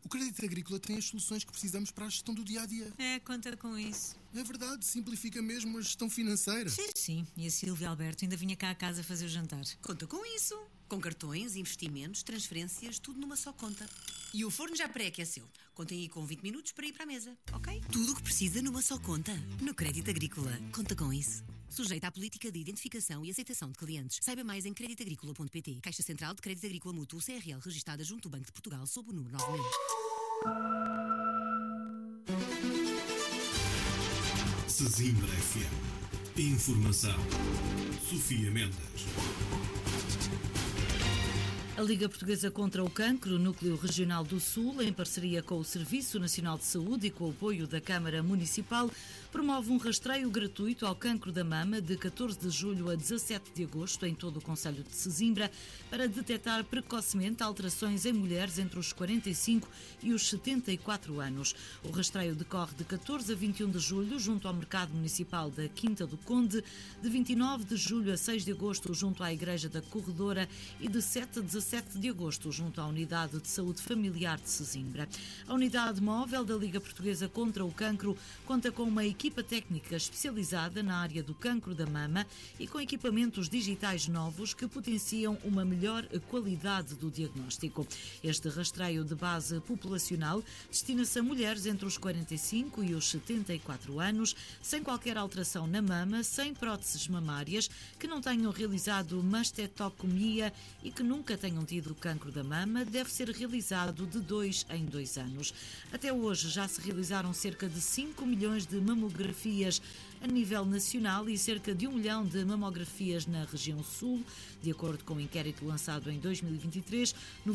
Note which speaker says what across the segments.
Speaker 1: O Crédito Agrícola tem as soluções que precisamos para a gestão do dia-a-dia.
Speaker 2: Conta com isso.
Speaker 1: É verdade, simplifica mesmo a gestão financeira.
Speaker 2: Sim. E a Silvia Alberto ainda vinha cá a casa fazer o jantar.
Speaker 3: Conta com isso. Com cartões, investimentos, transferências, tudo numa só conta. E o forno já pré-aqueceu. Contem aí com 20 minutos para ir para a mesa, ok? Tudo o que precisa numa só conta. No Crédito Agrícola. Conta com isso. Sujeita à política de identificação e aceitação de clientes. Saiba mais em creditagricola.pt. Caixa Central de Crédito Agrícola Mútuo CRL, registada junto ao Banco de Portugal sob o número 9000.
Speaker 4: Sesimbra FM. Informação. Sofia Mendes.
Speaker 5: A Liga Portuguesa contra o Cancro, Núcleo Regional do Sul, em parceria com o Serviço Nacional de Saúde e com o apoio da Câmara Municipal, promove um rastreio gratuito ao cancro da mama de 14 de julho a 17 de agosto em todo o concelho de Sesimbra para detectar precocemente alterações em mulheres entre os 45 e os 74 anos. O rastreio decorre de 14 a 21 de julho junto ao Mercado Municipal da Quinta do Conde, de 29 de julho a 6 de agosto junto à Igreja da Corredora e de 7 a 17 de agosto junto à Unidade de Saúde Familiar de Sesimbra. A unidade móvel da Liga Portuguesa contra o Cancro conta com uma equipa técnica especializada na área do cancro da mama e com equipamentos digitais novos que potenciam uma melhor qualidade do diagnóstico. Este rastreio de base populacional destina-se a mulheres entre os 45 e os 74 anos, sem qualquer alteração na mama, sem próteses mamárias, que não tenham realizado mastetectomia e que nunca tenham tido cancro da mama. Deve ser realizado de 2 em 2 anos. Até hoje já se realizaram cerca de 5 milhões de mamografias a nível nacional e cerca de 1 milhão de mamografias na região sul. De acordo com o inquérito lançado em 2023,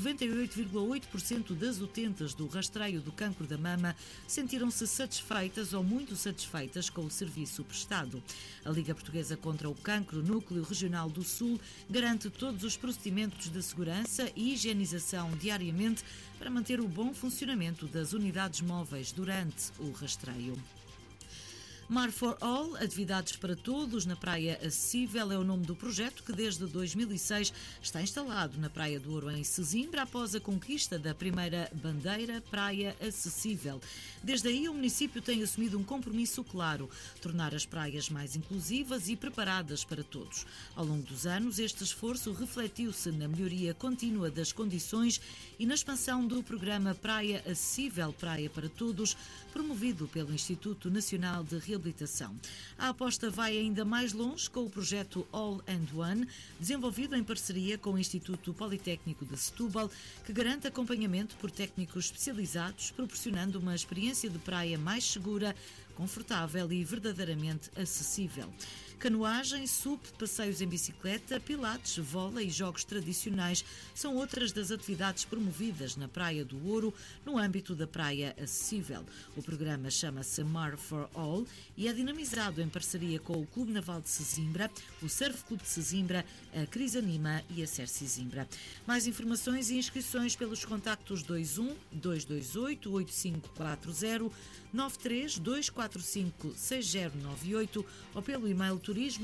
Speaker 5: 98,8% das utentes do rastreio do cancro da mama sentiram-se satisfeitas ou muito satisfeitas com o serviço prestado. A Liga Portuguesa contra o Cancro, Núcleo Regional do Sul, garante todos os procedimentos de segurança e higienização diariamente para manter o bom funcionamento das unidades móveis durante o rastreio. Mar for All, atividades para todos na Praia Acessível, é o nome do projeto que desde 2006 está instalado na Praia do Ouro, em Sesimbra, após a conquista da primeira bandeira Praia Acessível. Desde aí, o município tem assumido um compromisso claro: tornar as praias mais inclusivas e preparadas para todos. Ao longo dos anos, este esforço refletiu-se na melhoria contínua das condições e na expansão do programa Praia Acessível, Praia para Todos, promovido pelo Instituto Nacional de Reabilitação. A aposta vai ainda mais longe com o projeto All and One, desenvolvido em parceria com o Instituto Politécnico de Setúbal, que garante acompanhamento por técnicos especializados, proporcionando uma experiência de praia mais segura, confortável e verdadeiramente acessível. Canoagem, SUP, passeios em bicicleta, pilates, vôlei e jogos tradicionais são outras das atividades promovidas na Praia do Ouro, no âmbito da Praia Acessível. O programa chama-se Mar for All e é dinamizado em parceria com o Clube Naval de Sesimbra, o Surf Clube de Sesimbra, a Crisanima e a Ser Sesimbra. Mais informações e inscrições pelos contactos 21 228 8540, 93 245 6098 ou pelo e-mail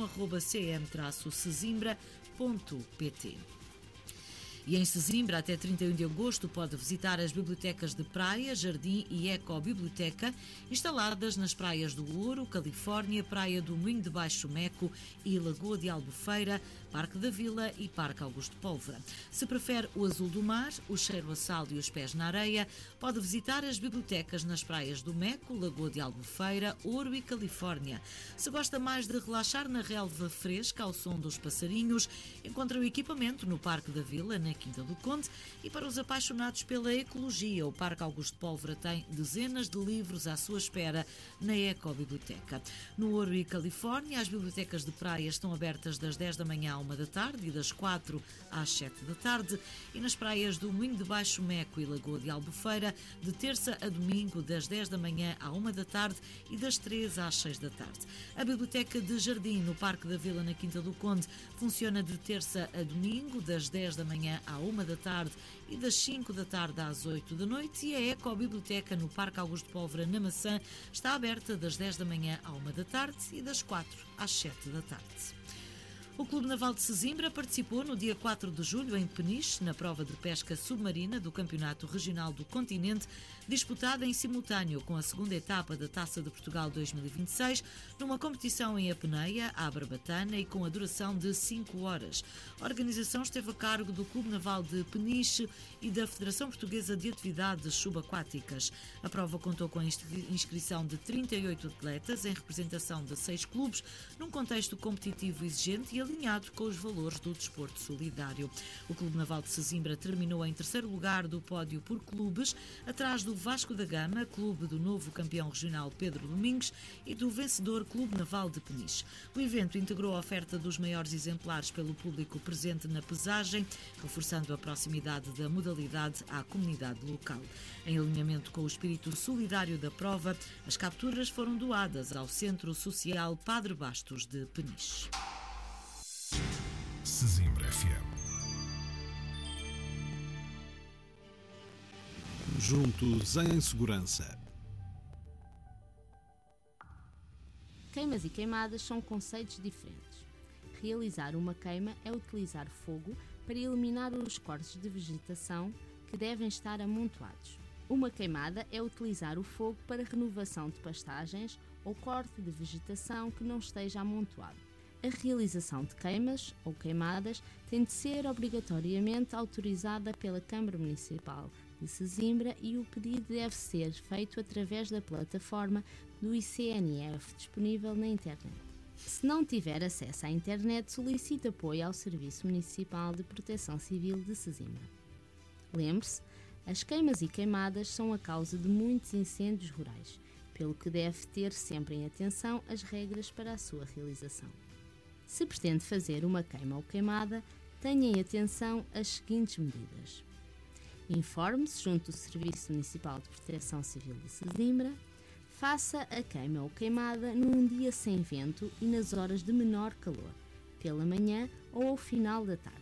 Speaker 5: turismo@cm-sesimbra.pt. E em Sesimbra, até 31 de agosto, pode visitar as bibliotecas de praia, jardim e ecobiblioteca instaladas nas praias do Ouro, Califórnia, Praia do Moinho de Baixo Meco e Lagoa de Albufeira, Parque da Vila e Parque Augusto Pólvora. Se prefere o azul do mar, o cheiro a sal e os pés na areia, pode visitar as bibliotecas nas praias do Meco, Lagoa de Albufeira, Ouro e Califórnia. Se gosta mais de relaxar na relva fresca ao som dos passarinhos, encontra o equipamento no Parque da Vila, na Quinta do Conde, e para os apaixonados pela ecologia, o Parque Augusto Pólvora tem dezenas de livros à sua espera na Ecobiblioteca. No Ouro e Califórnia, as bibliotecas de praia estão abertas das 10 da manhã à 1 da tarde e das 4 às 7 da tarde, e nas praias do Moinho de Baixo Meco e Lagoa de Albufeira, de terça a domingo, das 10 da manhã à 1 da tarde e das 3 às 6 da tarde. A Biblioteca de Jardim, no Parque da Vila, na Quinta do Conde, funciona de terça a domingo, das 10 da manhã à 1 da tarde e das 5 da tarde às 8 da noite, e a Ecobiblioteca no Parque Augusto Pólvora, na Maçã, está aberta das 10 da manhã à 1 da tarde e das 4 às 7 da tarde. O Clube Naval de Sesimbra participou no dia 4 de julho em Peniche, na prova de pesca submarina do Campeonato Regional do Continente, disputada em simultâneo com a segunda etapa da Taça de Portugal 2026, numa competição em apneia, à barbatana e com a duração de 5 horas. A organização esteve a cargo do Clube Naval de Peniche e da Federação Portuguesa de Atividades Subaquáticas. A prova contou com a inscrição de 38 atletas em representação de 6 clubes, num contexto competitivo exigente e alinhado com os valores do desporto solidário. O Clube Naval de Sesimbra terminou em terceiro lugar do pódio por clubes, atrás do Vasco da Gama, clube do novo campeão regional Pedro Domingos, e do vencedor Clube Naval de Peniche. O evento integrou a oferta dos maiores exemplares pelo público presente na pesagem, reforçando a proximidade da modalidade à comunidade local. Em alinhamento com o espírito solidário da prova, as capturas foram doadas ao Centro Social Padre Bastos de Peniche.
Speaker 4: Sesimbra FM. Juntos em segurança.
Speaker 6: Queimas e queimadas são conceitos diferentes. Realizar uma queima é utilizar fogo para eliminar os cortes de vegetação que devem estar amontoados. Uma queimada é utilizar o fogo para renovação de pastagens ou corte de vegetação que não esteja amontoado. A realização de queimas ou queimadas tem de ser obrigatoriamente autorizada pela Câmara Municipal de Sesimbra e o pedido deve ser feito através da plataforma do ICNF disponível na internet. Se não tiver acesso à internet, solicite apoio ao Serviço Municipal de Proteção Civil de Sesimbra. Lembre-se, as queimas e queimadas são a causa de muitos incêndios rurais, pelo que deve ter sempre em atenção as regras para a sua realização. Se pretende fazer uma queima ou queimada, tenha em atenção as seguintes medidas. Informe-se junto do Serviço Municipal de Proteção Civil de Sesimbra. Faça a queima ou queimada num dia sem vento e nas horas de menor calor, pela manhã ou ao final da tarde.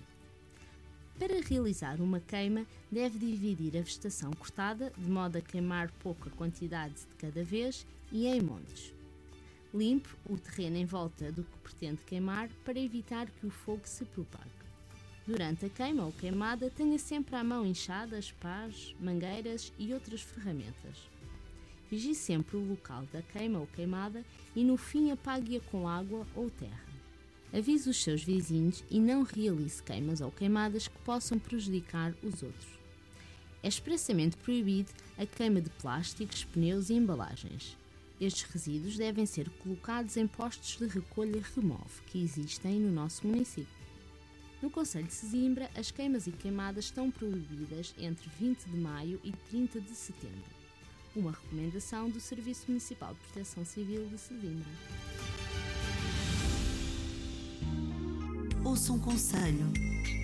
Speaker 6: Para realizar uma queima, deve dividir a vegetação cortada, de modo a queimar pouca quantidade de cada vez e em montes. Limpe o terreno em volta do que pretende queimar para evitar que o fogo se propague. Durante a queima ou queimada, tenha sempre à mão enxadas, pás, mangueiras e outras ferramentas. Vigie sempre o local da queima ou queimada e no fim apague-a com água ou terra. Avise os seus vizinhos e não realize queimas ou queimadas que possam prejudicar os outros. É expressamente proibido a queima de plásticos, pneus e embalagens. Estes resíduos devem ser colocados em postos de recolha-remove que existem no nosso município. No concelho de Sesimbra, as queimas e queimadas estão proibidas entre 20 de maio e 30 de setembro. Uma recomendação do Serviço Municipal de Proteção Civil de Sesimbra.
Speaker 7: Ouça um conselho.